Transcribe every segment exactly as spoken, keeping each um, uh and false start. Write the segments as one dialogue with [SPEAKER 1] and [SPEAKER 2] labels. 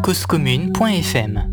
[SPEAKER 1] cause commune point f m.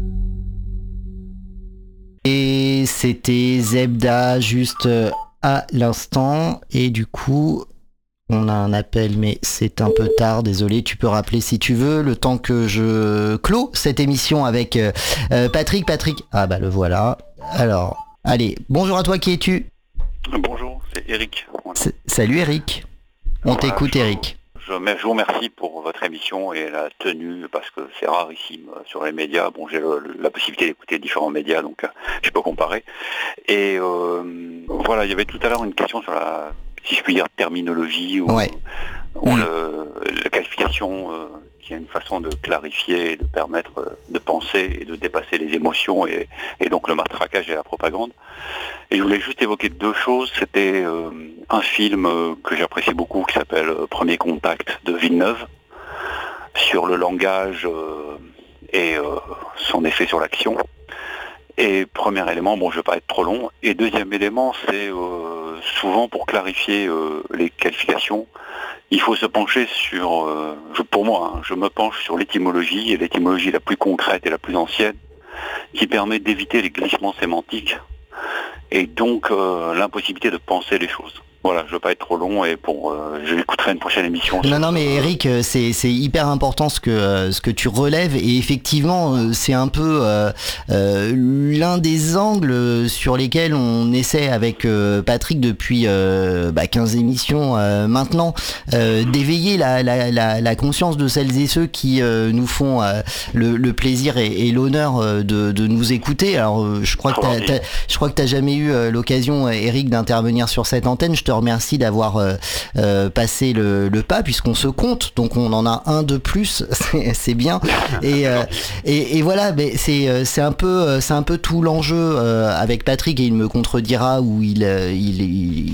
[SPEAKER 2] Et c'était Zebda juste à l'instant, et du coup on a un appel mais c'est un peu tard, désolé, tu peux rappeler si tu veux, le temps que je clôt cette émission avec euh, Patrick. Patrick, ah bah le voilà. Alors, allez, bonjour à toi, qui es-tu ?
[SPEAKER 3] Bonjour, c'est Eric. Voilà.
[SPEAKER 2] C'est, salut Eric, on voilà, t'écoute je, Eric.
[SPEAKER 3] Je, je vous remercie pour votre émission et la tenue, parce que c'est rarissime sur les médias. Bon, j'ai le, la possibilité d'écouter différents médias, donc je peux comparer. Et euh, voilà, il y avait tout à l'heure une question sur la, si je puis dire, terminologie ou,
[SPEAKER 2] ouais.
[SPEAKER 3] ou
[SPEAKER 2] mmh.
[SPEAKER 3] le, la qualification, euh, qui est une façon de clarifier et de permettre de penser et de dépasser les émotions et, et donc le matraquage et la propagande. Et je voulais juste évoquer deux choses. C'était euh, un film euh, que j'apprécie beaucoup qui s'appelle euh, Premier Contact de Villeneuve, sur le langage euh, et euh, son effet sur l'action. Et premier élément, bon je ne vais pas être trop long, et deuxième élément, c'est euh, souvent pour clarifier euh, les qualifications, il faut se pencher sur, euh, je, pour moi, hein, je me penche sur l'étymologie, et l'étymologie la plus concrète et la plus ancienne, qui permet d'éviter les glissements sémantiques, et donc euh, l'impossibilité de penser les choses. Voilà, je ne veux pas être trop long et pour, euh, je l'écouterai une prochaine émission.
[SPEAKER 2] Non, non, mais Eric, c'est, c'est hyper important ce que, euh, ce que tu relèves, et effectivement, euh, c'est un peu euh, euh, l'un des angles sur lesquels on essaie avec euh, Patrick depuis euh, bah, quinze émissions euh, maintenant, euh, d'éveiller la, la, la, la conscience de celles et ceux qui euh, nous font euh, le, le plaisir et, et l'honneur de, de nous écouter. Alors, euh, je crois que t'as, t'as, je crois que t'as jamais eu euh, l'occasion, Eric, d'intervenir sur cette antenne. Je te remercie d'avoir euh, euh, passé le, le pas, puisqu'on se compte, donc on en a un de plus, c'est, c'est bien. Et, euh, et, et voilà, mais c'est, c'est un peu, c'est un peu tout l'enjeu euh, avec Patrick, et il me contredira ou il, il,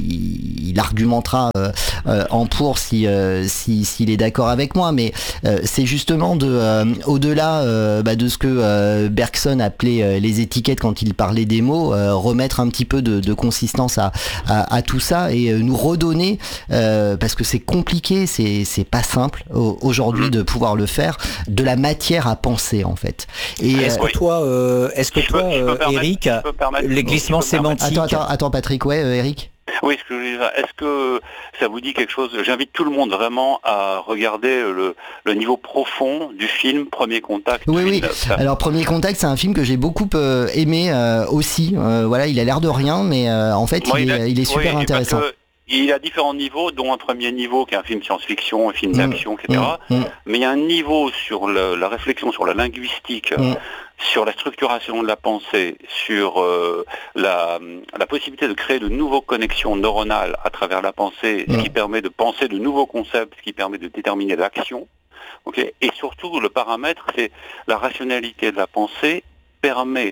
[SPEAKER 2] il, il argumentera euh, euh, en pour si, euh, si, s'il est d'accord avec moi. Mais euh, c'est justement de, euh, au-delà euh, bah, de ce que euh, Bergson appelait euh, les étiquettes quand il parlait des mots, euh, remettre un petit peu de, de consistance à, à, à tout ça, et nous redonner, euh, parce que c'est compliqué, c'est, c'est pas simple aujourd'hui de pouvoir le faire, de la matière à penser en fait. Et
[SPEAKER 4] est-ce que toi, euh, est-ce que
[SPEAKER 3] je
[SPEAKER 4] toi,
[SPEAKER 3] peux,
[SPEAKER 4] euh,
[SPEAKER 3] permettre,
[SPEAKER 4] Eric, les glissements sémantiques.
[SPEAKER 2] Attends, attends, attends, Patrick, ouais, euh, Eric.
[SPEAKER 3] Oui, ce que je veux dire, est-ce que ça vous dit quelque chose ? J'invite tout le monde vraiment à regarder le, le niveau profond du film Premier Contact.
[SPEAKER 2] Oui, oui. Alors Premier Contact, c'est un film que j'ai beaucoup euh, aimé euh, aussi. Euh, voilà, il a l'air de rien, mais euh, en fait,
[SPEAKER 3] Moi,
[SPEAKER 2] il,
[SPEAKER 3] il,
[SPEAKER 2] est,
[SPEAKER 3] a,
[SPEAKER 2] il est super
[SPEAKER 3] oui,
[SPEAKER 2] intéressant.
[SPEAKER 3] Il a différents niveaux, dont un premier niveau qui est un film science-fiction, un film d'action, et cetera. Mmh, mmh. Mais il y a un niveau sur le, la réflexion sur la linguistique, mmh. sur la structuration de la pensée, sur euh, la, la possibilité de créer de nouvelles connexions neuronales à travers la pensée, mmh. ce qui permet de penser de nouveaux concepts, ce qui permet de déterminer l'action. Okay, et surtout, le paramètre, c'est la rationalité de la pensée permet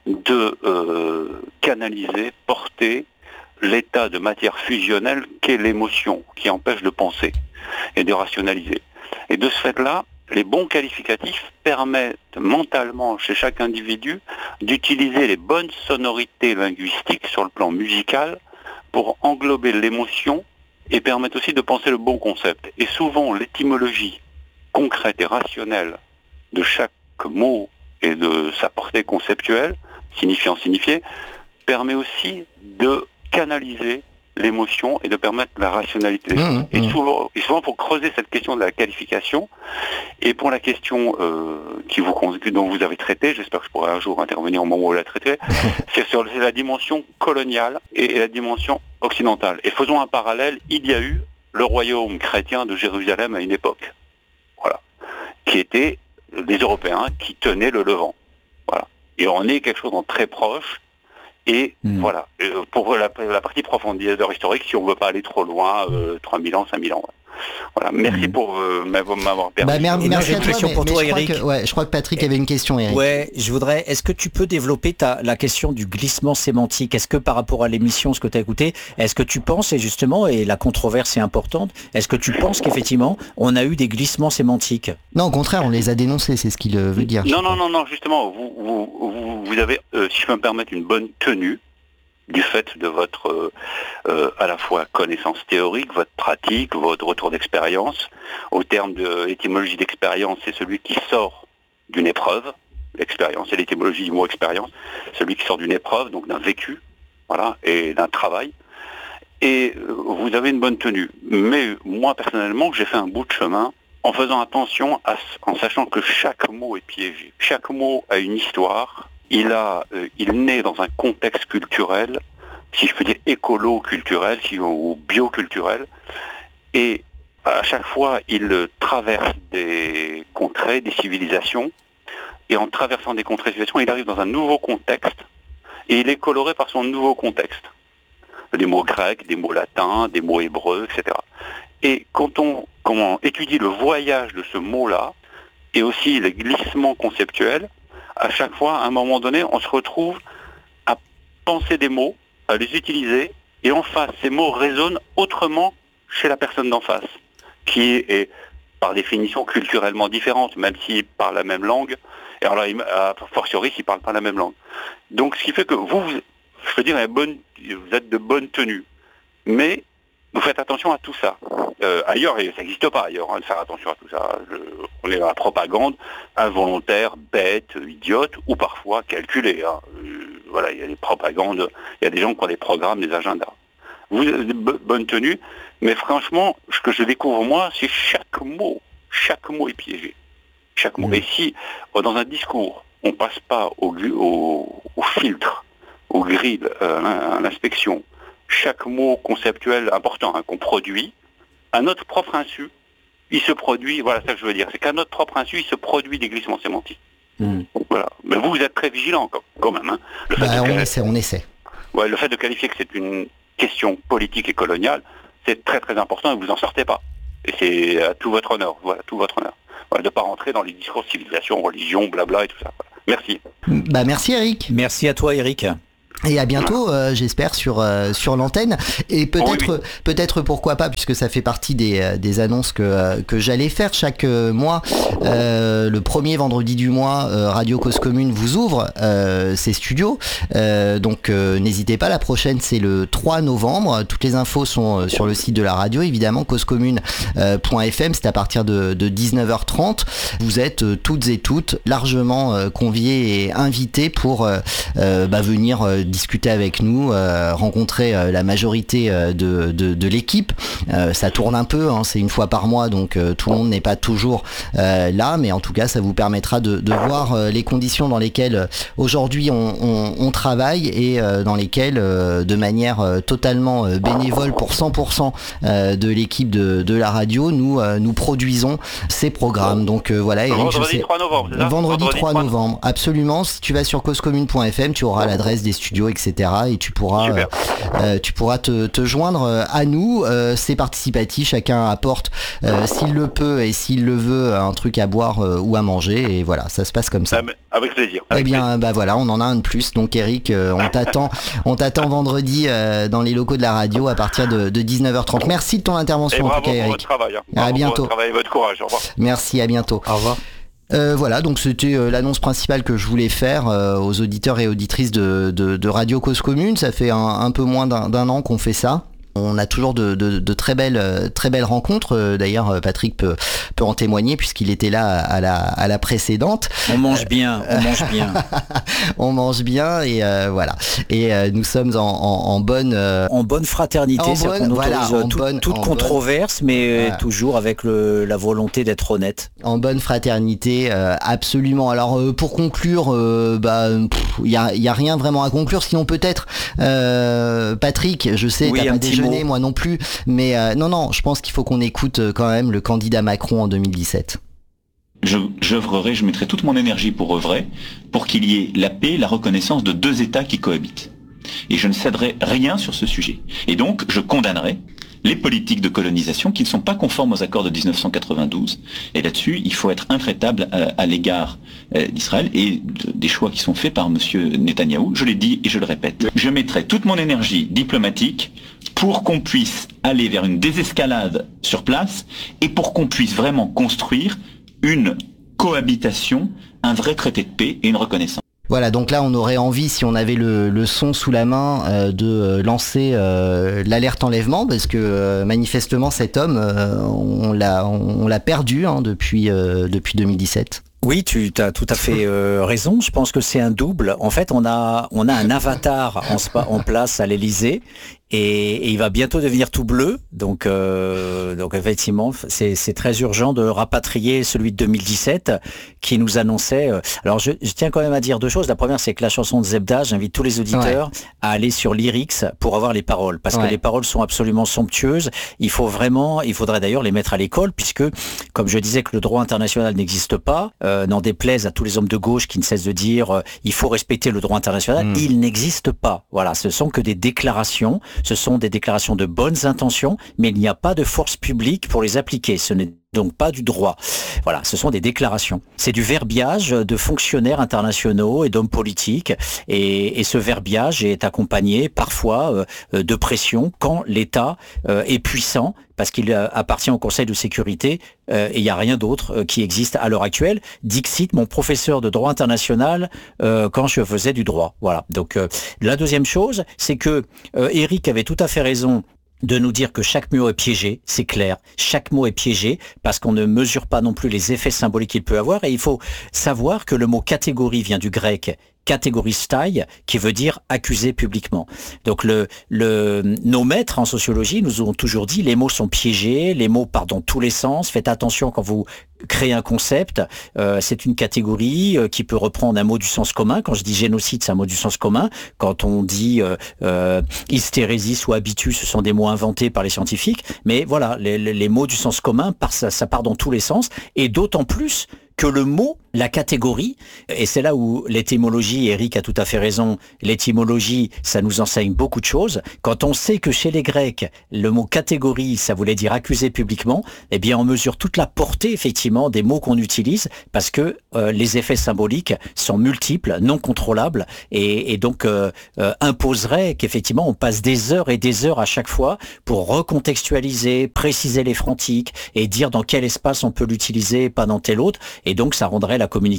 [SPEAKER 3] de euh, canaliser, porter l'état de matière fusionnelle qu'est l'émotion, qui empêche de penser et de rationaliser. Et de ce fait-là, les bons qualificatifs permettent mentalement chez chaque individu d'utiliser les bonnes sonorités linguistiques sur le plan musical pour englober l'émotion et permettre aussi de penser le bon concept. Et souvent, l'étymologie concrète et rationnelle de chaque mot et de sa portée conceptuelle, signifiant signifié, permet aussi de canaliser l'émotion et de permettre la rationalité. Mmh, et, mmh. souvent, et souvent, pour creuser cette question de la qualification, et pour la question euh, qui vous, dont vous avez traité, j'espère que je pourrai un jour intervenir au moment où vous la traitez, c'est sur c'est la dimension coloniale et, et la dimension occidentale. Et faisons un parallèle, il y a eu le royaume chrétien de Jérusalem à une époque, voilà, qui était les Européens qui tenaient le Levant. Voilà. Et on est quelque chose de très proche. Et mmh. voilà, pour la, la partie profondeur historique, si on ne veut pas aller trop loin, euh, trois mille ans, cinq mille ans. Voilà, merci mmh. pour euh, m'avoir permis.
[SPEAKER 2] Bah, merci, merci à toi, mais,
[SPEAKER 4] pour toi,
[SPEAKER 2] mais
[SPEAKER 4] Eric.
[SPEAKER 2] Je crois, que, ouais, je crois que Patrick avait une question, Eric.
[SPEAKER 4] Ouais, je voudrais. Est-ce que tu peux développer ta, la question du glissement sémantique ? Est-ce que par rapport à l'émission, ce que tu as écouté, est-ce que tu penses, et justement, et la controverse est importante, est-ce que tu penses qu'effectivement, on a eu des glissements sémantiques ?
[SPEAKER 2] Non, au contraire, on les a dénoncés, c'est ce qu'il veut dire.
[SPEAKER 3] Non, non, non, non, justement, vous, vous, vous, vous avez, euh, si je peux me permettre, une bonne tenue du fait de votre euh, euh, à la fois connaissance théorique, votre pratique, votre retour d'expérience. Au terme de l'étymologie d'expérience, c'est celui qui sort d'une épreuve, l'expérience, c'est l'étymologie du mot expérience, celui qui sort d'une épreuve, donc d'un vécu, voilà, et d'un travail. Et vous avez une bonne tenue. Mais moi, personnellement, j'ai fait un bout de chemin en faisant attention, à, en sachant que chaque mot est piégé. Chaque mot a une histoire. Il a, euh, il naît dans un contexte culturel, si je peux dire écolo-culturel, si, ou bio-culturel. Et à chaque fois, il traverse des contrées, des civilisations. Et en traversant des contrées, des civilisations, il arrive dans un nouveau contexte. Et il est coloré par son nouveau contexte. Des mots grecs, des mots latins, des mots hébreux, et cetera. Et quand on, quand on étudie le voyage de ce mot-là, et aussi les glissements conceptuels, à chaque fois, à un moment donné, on se retrouve à penser des mots, à les utiliser, et en face, ces mots résonnent autrement chez la personne d'en face, qui est, par définition, culturellement différente, même s'il parle la même langue, et alors là, a fortiori, s'il ne parle pas la même langue. Donc, ce qui fait que vous, vous je veux dire, bonne, vous êtes de bonne tenue, mais vous faites attention à tout ça. Euh, ailleurs, et ça n'existe pas ailleurs, hein, de faire attention à tout ça. Je, on est dans la propagande involontaire, bête, idiote, ou parfois calculée. Hein. Euh, voilà, il y a des propagandes, il y a des gens qui ont des programmes, des agendas. Vous avez de bonne tenue, mais franchement, ce que je découvre moi, c'est chaque mot, chaque mot est piégé. Chaque mot. Mmh. Et si, dans un discours, on ne passe pas au, au, au filtre, au grill, euh, à l'inspection, chaque mot conceptuel important hein, qu'on produit, à notre propre insu, il se produit, voilà ça que je veux dire, c'est qu'à notre propre insu, il se produit des glissements sémantiques. Mmh. Donc, voilà. Mais vous, vous êtes très vigilant quand, quand même. Hein. Le fait
[SPEAKER 2] bah,
[SPEAKER 3] de
[SPEAKER 2] on
[SPEAKER 3] qualifier...
[SPEAKER 2] essaie, on essaie.
[SPEAKER 3] Ouais, le fait de qualifier que c'est une question politique et coloniale, c'est très très important et vous n'en sortez pas. Et c'est à tout votre honneur, voilà, tout votre honneur. Voilà, de ne pas rentrer dans les discours de civilisation, religion, blabla et tout ça. Voilà. Merci.
[SPEAKER 2] Bah, merci Eric.
[SPEAKER 4] Merci à toi Eric.
[SPEAKER 2] Et à bientôt, euh, j'espère, sur euh, sur l'antenne. Et peut-être, oui, oui. peut-être pourquoi pas, puisque ça fait partie des des annonces que que j'allais faire chaque mois. Euh, le premier vendredi du mois, euh, Radio Cause Commune vous ouvre euh, ses studios. Euh, donc euh, n'hésitez pas. La prochaine, c'est le trois novembre. Toutes les infos sont sur le site de la radio, évidemment, cause commune point f m. C'est à partir de de dix-neuf heures trente. Vous êtes euh, toutes et toutes largement euh, conviés et invités pour euh, euh, bah, venir euh, discuter avec nous, euh, rencontrer euh, la majorité euh, de, de, de l'équipe. Euh, ça tourne un peu, hein, c'est une fois par mois, donc euh, tout le monde n'est pas toujours euh, là, mais en tout cas, ça vous permettra de, de voir euh, les conditions dans lesquelles euh, aujourd'hui on, on, on travaille et euh, dans lesquelles, euh, de manière euh, totalement euh, bénévole pour cent pour cent euh, de l'équipe de, de la radio, nous, euh, nous produisons ces programmes. Donc euh, voilà, Eric,
[SPEAKER 3] vendredi
[SPEAKER 2] je sais,
[SPEAKER 3] trois novembre, c'est ça
[SPEAKER 2] vendredi trois novembre, absolument. Si tu vas sur cause commune point f m, tu auras l'adresse des studios, et cetera. Et tu pourras, euh, euh, tu pourras te, te joindre à nous. Euh, c'est participatif, chacun apporte, euh, s'il le peut et s'il le veut, un truc à boire euh, ou à manger. Et voilà, ça se passe comme ça.
[SPEAKER 3] Avec plaisir. Avec
[SPEAKER 2] eh bien,
[SPEAKER 3] plaisir.
[SPEAKER 2] bah voilà, on en a un de plus. Donc Eric, euh, on t'attend, on t'attend vendredi euh, dans les locaux de la radio à partir de, de dix-neuf heures trente. Merci de ton intervention,
[SPEAKER 3] et
[SPEAKER 2] en tout cas, Eric.
[SPEAKER 3] Votre travail, hein.
[SPEAKER 2] À bientôt.
[SPEAKER 3] Votre travail et votre courage. Au revoir.
[SPEAKER 2] Merci, à bientôt.
[SPEAKER 4] Au revoir.
[SPEAKER 2] Euh, voilà, donc c'était euh, l'annonce principale que je voulais faire euh, aux auditeurs et auditrices de, de, de Radio Cause Commune. Ça fait un, un peu moins d'un, d'un an qu'on fait ça. On a toujours de, de, de très belles, très belles rencontres. D'ailleurs, Patrick peut, peut en témoigner puisqu'il était là à la, à la précédente.
[SPEAKER 4] On mange bien, on mange bien.
[SPEAKER 2] On mange bien et euh, voilà. Et euh, nous sommes en, en, en bonne, euh,
[SPEAKER 4] en bonne fraternité.
[SPEAKER 2] En bonne,
[SPEAKER 4] qu'on
[SPEAKER 2] voilà,
[SPEAKER 4] autorise
[SPEAKER 2] en
[SPEAKER 4] tout,
[SPEAKER 2] bonne,
[SPEAKER 4] toute
[SPEAKER 2] en
[SPEAKER 4] controverse,
[SPEAKER 2] bonne,
[SPEAKER 4] mais
[SPEAKER 2] voilà.
[SPEAKER 4] toujours avec le, la volonté d'être honnête.
[SPEAKER 2] En bonne fraternité, euh, absolument. Alors euh, pour conclure, euh, bah, il y a, y a rien vraiment à conclure. Sinon peut-être, euh, Patrick, je sais,
[SPEAKER 4] oui,
[SPEAKER 2] t'as pas déjeuné.
[SPEAKER 4] Mot.
[SPEAKER 2] Moi non plus, mais euh, non, non, je pense qu'il faut qu'on écoute quand même le candidat Macron en deux mille dix-sept.
[SPEAKER 5] Je, j'œuvrerai, je mettrai toute mon énergie pour œuvrer, pour qu'il y ait la paix, la reconnaissance de deux États qui cohabitent. Et je ne céderai rien sur ce sujet. Et donc, je condamnerai les politiques de colonisation qui ne sont pas conformes aux accords de dix-neuf cent quatre-vingt-douze. Et là-dessus, il faut être intraitable à, à l'égard euh, d'Israël et de, des choix qui sont faits par M. Netanyahou. Je l'ai dit et je le répète. Je mettrai toute mon énergie diplomatique pour qu'on puisse aller vers une désescalade sur place et pour qu'on puisse vraiment construire une cohabitation, un vrai traité de paix et une reconnaissance.
[SPEAKER 2] Voilà, donc là on aurait envie, si on avait le, le son sous la main, euh, de lancer euh, l'alerte enlèvement, parce que euh, manifestement cet homme, euh, on l'a on, on l'a perdu hein, depuis, euh, depuis deux mille dix-sept.
[SPEAKER 4] Oui, tu as tout à fait euh, raison. Je pense que c'est un double. En fait, on a on a un avatar en, en place à l'Élysée. Et, et il va bientôt devenir tout bleu, donc euh, donc effectivement c'est c'est très urgent de rapatrier celui de deux mille dix-sept qui nous annonçait. Euh, alors je, je tiens quand même à dire deux choses. La première, c'est que la chanson de Zebda, j'invite tous les auditeurs ouais. à aller sur Lyrics pour avoir les paroles, parce ouais. que les paroles sont absolument somptueuses. Il faut vraiment, il faudrait d'ailleurs les mettre à l'école, puisque comme je disais que le droit international n'existe pas, euh, n'en déplaise à tous les hommes de gauche qui ne cessent de dire euh, il faut respecter le droit international, mmh. il n'existe pas. Voilà, ce sont que des déclarations. Ce sont des déclarations de bonnes intentions, mais il n'y a pas de force publique pour les appliquer. Ce n'est donc pas du droit. Voilà, ce sont des déclarations. C'est du verbiage de fonctionnaires internationaux et d'hommes politiques. Et, et ce verbiage est accompagné parfois euh, de pression quand l'État euh, est puissant, parce qu'il appartient au Conseil de sécurité euh, et il n'y a rien d'autre euh, qui existe à l'heure actuelle. Dixit, mon professeur de droit international, euh, quand je faisais du droit. Voilà. Donc euh, la deuxième chose, c'est que euh, Eric avait tout à fait raison de nous dire que chaque mot est piégé, c'est clair. Chaque mot est piégé parce qu'on ne mesure pas non plus les effets symboliques qu'il peut avoir. Et il faut savoir que le mot catégorie vient du grec catégoristai, qui veut dire accuser publiquement. Donc le, le, nos maîtres en sociologie nous ont toujours dit les mots sont piégés, les mots partent dans tous les sens. Faites attention quand vous créez un concept. Euh, c'est une catégorie euh, qui peut reprendre un mot du sens commun. Quand je dis génocide, c'est un mot du sens commun. Quand on dit euh, euh, hystérésis ou habitus, ce sont des mots inventés par les scientifiques. Mais voilà, les, les, les mots du sens commun, ça, ça part dans tous les sens. Et d'autant plus que le mot, la catégorie, et c'est là où l'étymologie, Eric a tout à fait raison, l'étymologie, ça nous enseigne beaucoup de choses. Quand on sait que chez les Grecs, le mot catégorie, ça voulait dire accuser publiquement, eh bien on mesure toute la portée, effectivement, des mots qu'on utilise, parce que euh, les effets symboliques sont multiples, non contrôlables, et, et donc euh, euh, imposeraient qu'effectivement on passe des heures et des heures à chaque fois pour recontextualiser, préciser les frontiques, et dire dans quel espace on peut l'utiliser, pas dans tel autre. Et donc, ça rendrait la communication